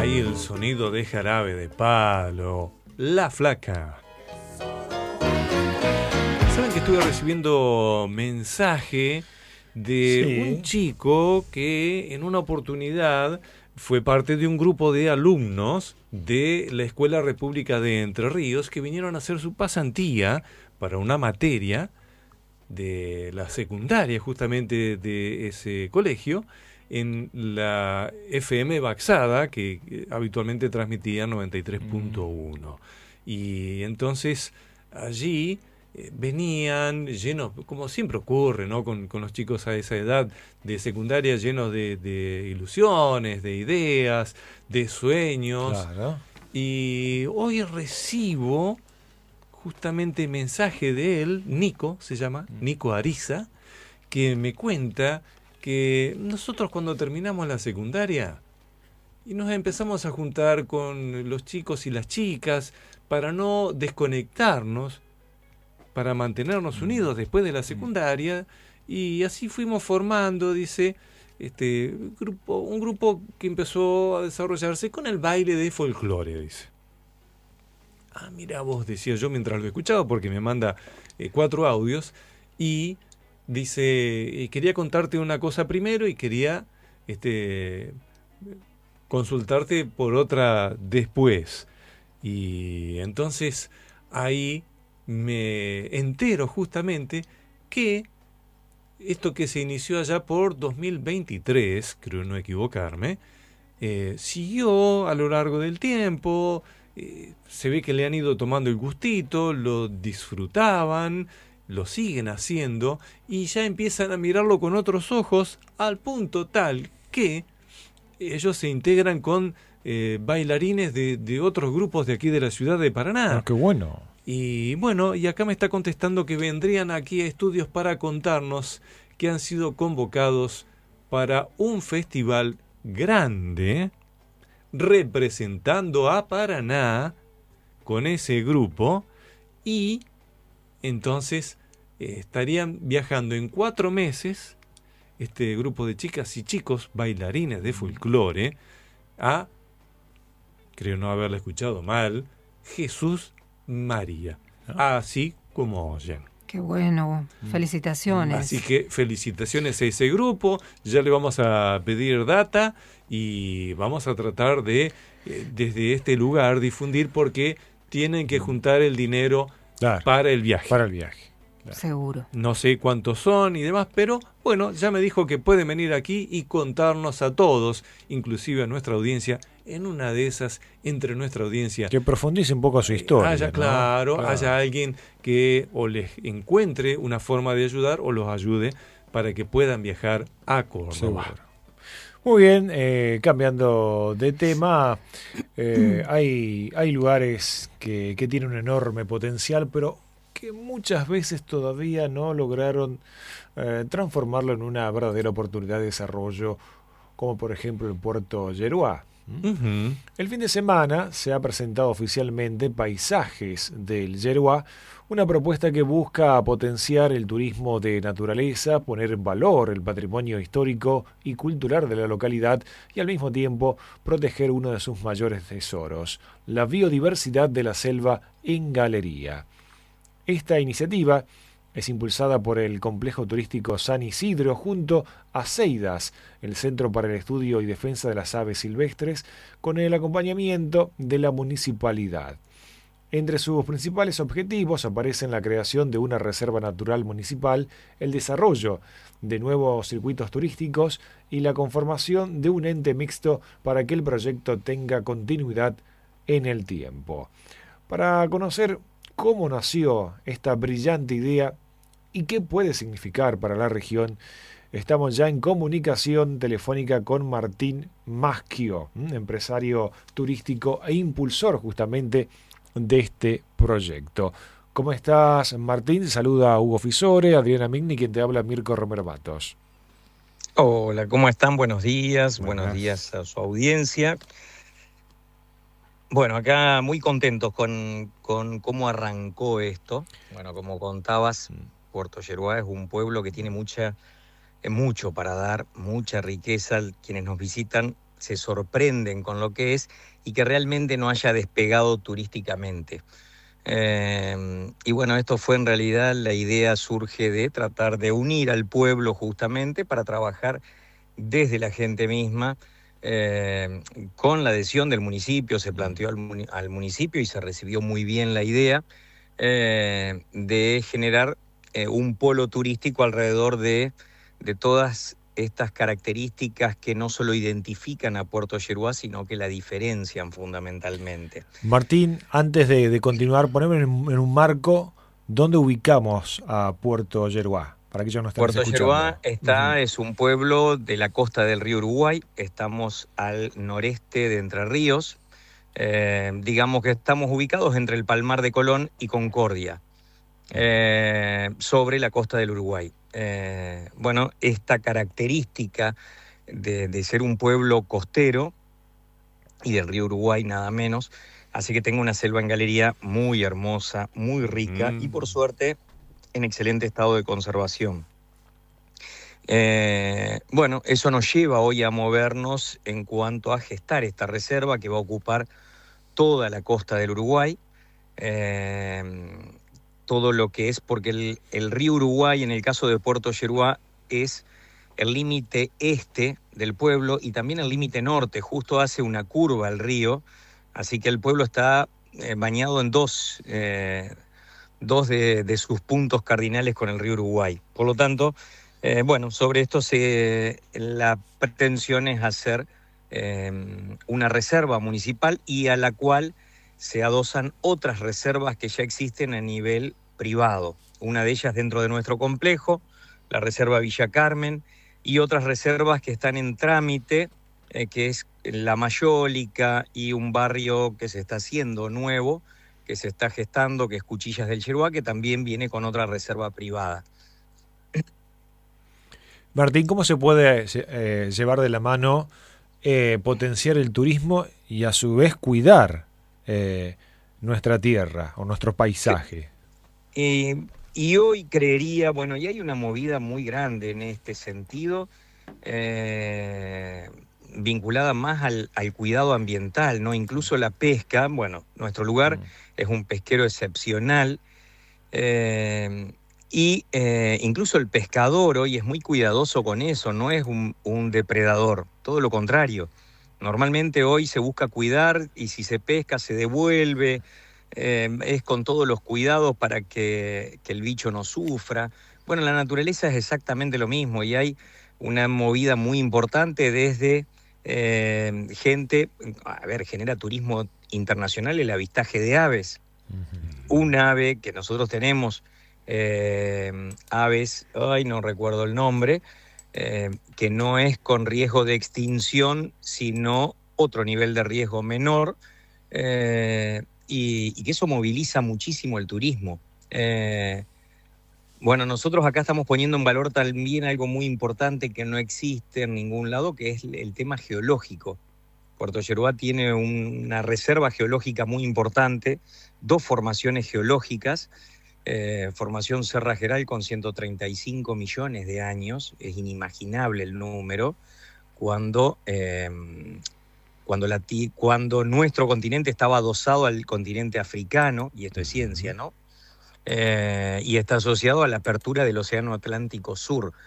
Ahí el sonido de Jarabe de Palo, La Flaca. Saben que estuve recibiendo mensaje de un chico que en una oportunidad fue parte de un grupo de alumnos de la Escuela República de Entre Ríos que vinieron a hacer su pasantía para una materia de la secundaria justamente de ese colegio en la FM Baxada, que habitualmente transmitía 93.1. Y entonces allí venían llenos, como siempre ocurre, ¿no? con los chicos a esa edad de secundaria, llenos de ilusiones, de ideas, de sueños. Claro. Y hoy recibo justamente mensaje de él, Nico se llama, Nico Ariza, que me cuenta que nosotros cuando terminamos la secundaria y nos empezamos a juntar con los chicos y las chicas para no desconectarnos, para mantenernos unidos después de la secundaria, y así fuimos formando, dice, un grupo que empezó a desarrollarse con el baile de folclore, dice. Ah, mira vos, decía yo mientras lo escuchaba, porque me manda 4 audios, y dice, quería contarte una cosa primero y quería consultarte por otra después. Y entonces ahí me entero justamente que esto que se inició allá por 2023, creo no equivocarme, siguió a lo largo del tiempo. Se ve que le han ido tomando el gustito, lo disfrutaban, lo siguen haciendo y ya empiezan a mirarlo con otros ojos, al punto tal que ellos se integran con bailarines de otros grupos de aquí de la ciudad de Paraná. Ah, qué bueno. Y bueno, y acá me está contestando que vendrían aquí a estudios para contarnos que han sido convocados para un festival grande representando a Paraná con ese grupo, y entonces estarían viajando en 4 meses este grupo de chicas y chicos bailarines de folclore a, creo no haberla escuchado mal, Jesús María, así como oyen. Qué bueno, felicitaciones. Así que felicitaciones a ese grupo, ya le vamos a pedir data y vamos a tratar de, desde este lugar, difundir, porque tienen que juntar el dinero para el viaje. Para el viaje. Claro. Seguro. No sé cuántos son y demás, pero bueno, ya me dijo que pueden venir aquí y contarnos a todos, inclusive a nuestra audiencia, en una de esas, entre nuestra audiencia. Que profundice un poco su historia. Haya, ¿no? Claro, haya alguien que o les encuentre una forma de ayudar o los ayude para que puedan viajar a Córdoba. Seguro. Muy bien, cambiando de tema, hay lugares que tienen un enorme potencial, pero que muchas veces todavía no lograron transformarlo en una verdadera oportunidad de desarrollo, como por ejemplo el puerto Yeruá. Uh-huh. El fin de semana se ha presentado oficialmente Paisajes del Yeruá, una propuesta que busca potenciar el turismo de naturaleza, poner en valor el patrimonio histórico y cultural de la localidad y al mismo tiempo proteger uno de sus mayores tesoros, la biodiversidad de la selva en galería. Esta iniciativa es impulsada por el complejo turístico San Isidro junto a CEIDAS, el Centro para el Estudio y Defensa de las Aves Silvestres, con el acompañamiento de la municipalidad. Entre sus principales objetivos aparecen la creación de una reserva natural municipal, el desarrollo de nuevos circuitos turísticos y la conformación de un ente mixto para que el proyecto tenga continuidad en el tiempo. Para conocer cómo nació esta brillante idea y qué puede significar para la región, estamos ya en comunicación telefónica con Martín Maschio, empresario turístico e impulsor justamente de este proyecto. ¿Cómo estás, Martín? Saluda a Hugo Fisore, Adriana Migni, quien te habla, Mirko Romero Matos. Hola, ¿cómo están? Buenos días a su audiencia. Bueno, acá muy contentos con cómo arrancó esto. Bueno, como contabas, Puerto Yeruá es un pueblo que tiene mucho para dar, mucha riqueza. Quienes nos visitan se sorprenden con lo que es y que realmente no haya despegado turísticamente. Y bueno, esto fue en realidad, la idea surge de tratar de unir al pueblo justamente para trabajar desde la gente misma, con la adhesión del municipio. Se planteó al municipio y se recibió muy bien la idea de generar un polo turístico alrededor de todas estas características que no solo identifican a Puerto Yeruá, sino que la diferencian fundamentalmente. Martín, antes de continuar, poneme en un marco, ¿dónde ubicamos a Puerto Yeruá? Para aquellos que no están Puerto escuchando. Yeruá es un pueblo de la costa del río Uruguay. Estamos al noreste de Entre Ríos. Digamos que estamos ubicados entre el Palmar de Colón y Concordia, sobre la costa del Uruguay. Bueno, esta característica de ser un pueblo costero y del río Uruguay nada menos, hace que tenga una selva en galería muy hermosa, muy rica y por suerte en excelente estado de conservación. Bueno, eso nos lleva hoy a movernos en cuanto a gestar esta reserva que va a ocupar toda la costa del Uruguay, todo lo que es, porque el río Uruguay, en el caso de Puerto Yeruá, es el límite este del pueblo y también el límite norte. Justo hace una curva el río, así que el pueblo está bañado en dos de sus puntos cardinales con el río Uruguay. Por lo tanto, bueno, sobre esto la pretensión es hacer una reserva municipal y a la cual se adosan otras reservas que ya existen a nivel privado. Una de ellas dentro de nuestro complejo, la Reserva Villa Carmen, y otras reservas que están en trámite, que es La Mayólica y un barrio que se está haciendo nuevo, que se está gestando, que es Cuchillas del Yeruá, que también viene con otra reserva privada. Martín, ¿cómo se puede llevar de la mano potenciar el turismo y a su vez cuidar nuestra tierra o nuestro paisaje? Y hoy creería, bueno, y hay una movida muy grande en este sentido, vinculada más al cuidado ambiental, ¿no? Incluso la pesca. Bueno, nuestro lugar es un pesquero excepcional, y incluso el pescador hoy es muy cuidadoso con eso, no es un depredador, todo lo contrario. Normalmente hoy se busca cuidar y si se pesca se devuelve, es con todos los cuidados para que el bicho no sufra. Bueno, la naturaleza es exactamente lo mismo y hay una movida muy importante desde gente, genera turismo internacional el avistaje de aves. Un ave que nosotros tenemos, aves, no recuerdo el nombre, que no es con riesgo de extinción, sino otro nivel de riesgo menor, y que eso moviliza muchísimo el turismo. Bueno, nosotros acá estamos poniendo en valor también algo muy importante que no existe en ningún lado, que es el tema geológico. Puerto Yeruá tiene una reserva geológica muy importante, 2 formaciones geológicas, formación Serra Geral con 135 millones de años, es inimaginable el número, cuando nuestro continente estaba adosado al continente africano, y esto es ciencia, ¿no? Y está asociado a la apertura del Océano Atlántico Sur.